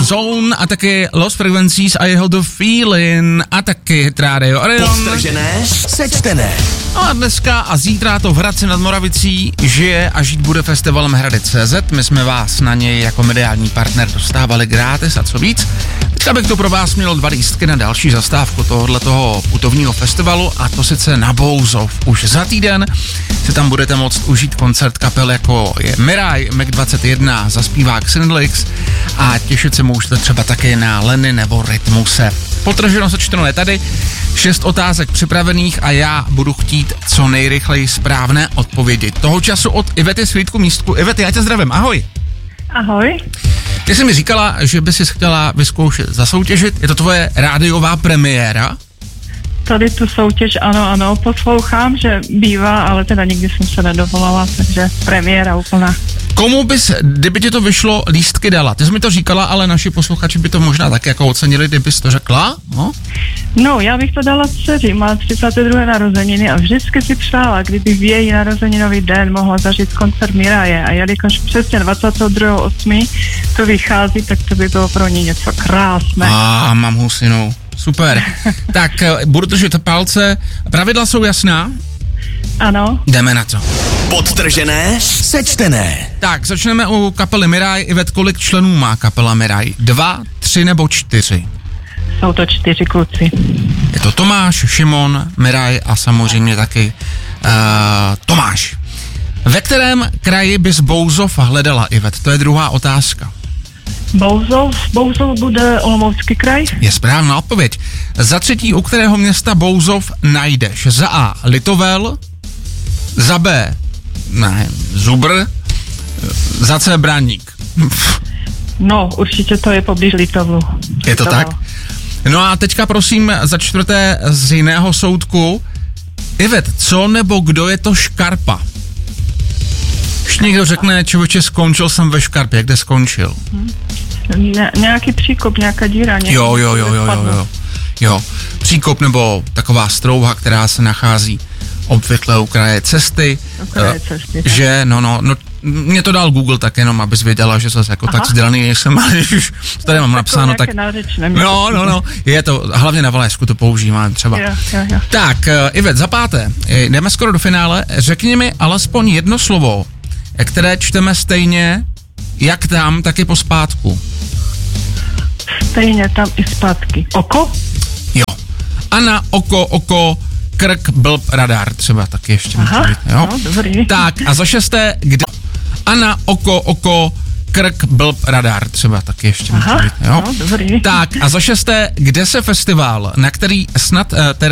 Zone a taky Lost Frequencies a jeho The Feeling a taky Hit Radio Orion. Podtržené, sečtené. A dneska a zítra to v Hradci nad Moravicí žije a žít bude festivalem Hrady.cz. My jsme vás na něj jako mediální partner dostávali gratis a co víc. Teďka bych to pro vás měl 2 lístky na další zastávku tohoto putovního festivalu, a to sice na Bouzov. Už za týden si tam budete moct užít koncert kapel jako je Miraj, Mac 21, zaspívák Syndlix a těšit se můžete třeba taky na Leny nebo Rytmuse. Potrženo sečteno je tady, 6 otázek připravených a já budu chtít co nejrychleji správné odpovědi. Toho času od Ivety Svítku Místku. Ivety, já tě zdravím, ahoj. Ahoj. Ty jsi mi říkala, že by si chtěla vyzkoušet, zasoutěžit, je to tvoje rádiová premiéra? Tady tu soutěž, ano, poslouchám, že bývá, ale teda nikdy jsem se nedovolala, takže premiéra úplná. Komu bys, kdyby ti to vyšlo, lístky dala? Ty jsi mi to říkala, ale naši posluchači by to možná taky jako ocenili, kdybys to řekla? No, já bych to dala dceři, má 32. narozeniny a vždycky si přála, kdyby v její narozeninový den mohla zažít koncert Miraje, a jelikož přesně 22.8. to vychází, tak to by bylo pro ní něco krásné. Mám husinu. Super. Tak budu držet palce. Pravidla jsou jasná? Ano. Jdeme na to. Podtržené, sečtené. Tak, začneme u kapely Miraj. Ivet, kolik členů má kapela Miraj? 2, 3 nebo 4? Jsou to 4 kluci. Je to Tomáš, Šimon, Miraj a samozřejmě taky Tomáš. Ve kterém kraji bys Bouzov hledala, Ivet? To je druhá otázka. Bouzov bude Olomoucký kraj? Je správná odpověď. Za třetí, u kterého města Bouzov najdeš? Za A Litovel, za B Zubr, za C Braník. No, určitě to je poblíž Litovlu. Je to tak? No a teďka prosím za čtvrté z jiného soudku. Ivet, co nebo kdo je to škarpa? Už někdo řekne, člověče, skončil jsem ve škarpě, kde skončil? Nějaký příkop, nějaká díra. Jo. Příkop nebo taková strouha, která se nachází obvykle u kraje cesty. Že, no, mě to dal Google tak jenom, abys věděla, že zase jako tak vzdělaný nejsem, ale už tady mám napsáno tak. No, je to, hlavně na Valašsku to používám třeba. Jo. Tak, Ivet, za páté, jdeme skoro do finále, řekni mi alespoň jedno slovo, které čteme stejně, jak tam, tak i pospátku. Stejně tam i zpátky. Oko? Jo. Ana, oko, krk, blb, radar, třeba taky ještě může být, jo? No, dobrý. Tak, a za šesté, kde... Ana, oko, krk, blb, radar, třeba taky ještě může být, jo? No, dobrý. Tak, a za šesté, kde se festival, na který snad teda